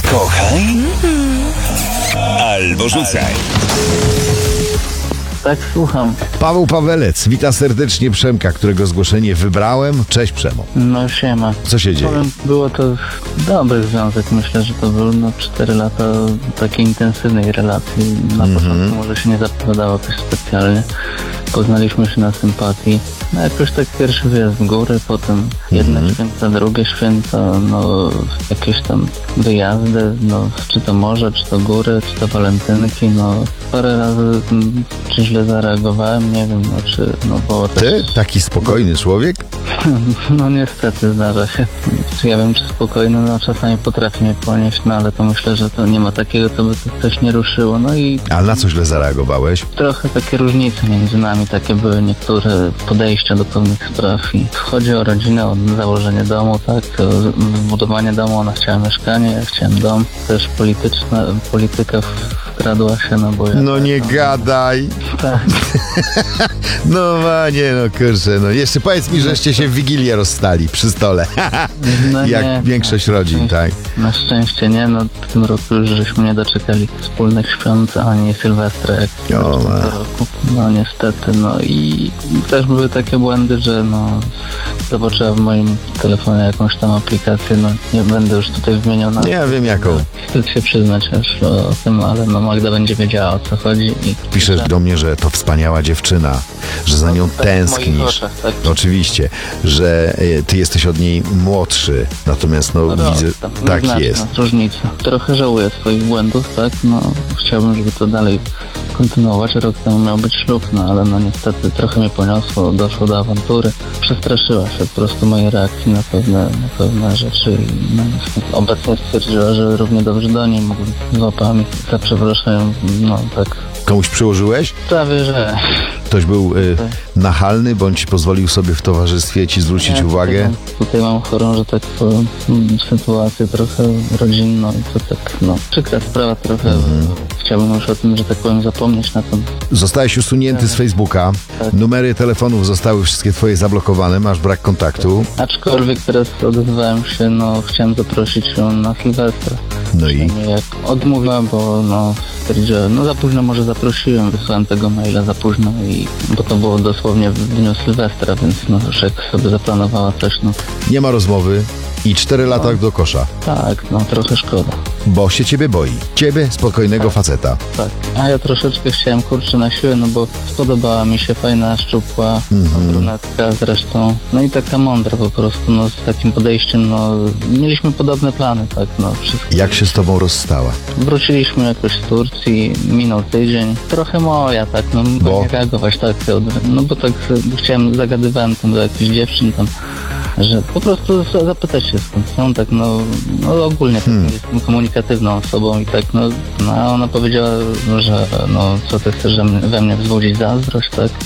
Kochaj albo rzucaj. Tak, słucham. Paweł Pawelec wita serdecznie Przemka, którego zgłoszenie wybrałem. Cześć, Przemo. No siema. Co się dzieje? Powiem, było to dobry związek. Myślę, że to był 4 lata takiej intensywnej relacji. Na początku może się nie zapowiadało jakoś specjalnie. Poznaliśmy się na sympatii. No jakoś tak pierwszy wyjazd w góry, potem jedne święta, drugie święta, jakieś tam wyjazdy, czy to morze, czy to góry, czy to walentynki, parę razy czy źle zareagowałem, nie wiem, czy było też... Ty? Taki spokojny człowiek? No niestety zdarza się. Czy ja wiem, czy spokojny, czasami potrafi mnie ponieść, ale to myślę, że to nie ma takiego, co by to też nie ruszyło, A na co źle zareagowałeś? Trochę takie różnice między nami, takie były niektóre podejścia do pewnych spraw i chodzi o rodzinę, o założenie domu, tak, o budowanie domu, ona chciała mieszkanie, ja chciałem dom, też polityka wkradła się, bo ja... No nie gadaj. Tak. Kurczę, jeszcze powiedz mi, żeście się w Wigilię rozstali przy stole. Jak nie, większość rodzin, tak? Na szczęście nie, w tym roku już żeśmy nie doczekali wspólnych świąt, ani Sylwestra, jak w tym roku. Niestety, i też były takie błędy, że zobaczyła w moim telefonie jakąś tam aplikację, nie będę już tutaj wymieniał nazwy. Ja wiem jaką. Wstyd się przyznać aż o tym, ale Magda będzie wiedziała, o co chodzi. Piszesz do mnie, że to wspaniała dziewczyna, że za nią tęsknisz. W moich oczach, tak. Oczywiście, że ty jesteś od niej młodszy, natomiast widzę, tak jest. Różnica. Trochę żałuję swoich błędów, tak? Chciałbym, żeby to dalej kontynuować. Rok temu miał być ślub, ale niestety trochę mnie poniosło, doszło do awantury. Przestraszyła się po prostu mojej reakcji na pewne rzeczy i obecnie stwierdziła, że równie dobrze do niej mógł z łapami. Za przeproszeniem, tak. Komuś przyłożyłeś? Prawie, że... Ktoś był nachalny, bądź pozwolił sobie w towarzystwie ci zwrócić uwagę? Tutaj mam chorą, że tak powiem, sytuację trochę rodzinną i to tak, przykra sprawa trochę. Chciałbym już o tym, że tak powiem, zapomnieć na tym. Zostałeś usunięty z Facebooka, tak. Numery telefonów zostały wszystkie twoje zablokowane, masz brak kontaktu. Aczkolwiek teraz odezwałem się, chciałem zaprosić ją na Sylwestra. I? Jak odmówiłem, bo stwierdziłem, za późno może zaprosiłem, wysłałem tego maila za późno bo to było dosłownie w dniu Sylwestra, więc już jak sobie zaplanowała coś, Nie ma rozmowy i 4 lata do kosza. Tak, trochę szkoda. Bo się ciebie boi. Ciebie, spokojnego faceta. Tak, a ja troszeczkę chciałem, na siłę, bo spodobała mi się, fajna, szczupła, brunetka zresztą, i taka mądra po prostu, z takim podejściem, mieliśmy podobne plany, tak, wszystko. Jak się z tobą rozstała? Wróciliśmy jakoś z Turcji, minął tydzień, trochę moja, tak, bo nie reagować, tak, bo tak zagadywałem tam do jakichś dziewczyn tam, że po prostu zapytać się skąd są, tak, ogólnie tak, jestem komunikatywną osobą i tak, a ona powiedziała, że co ty chcesz we mnie wzbudzić zazdrość, tak?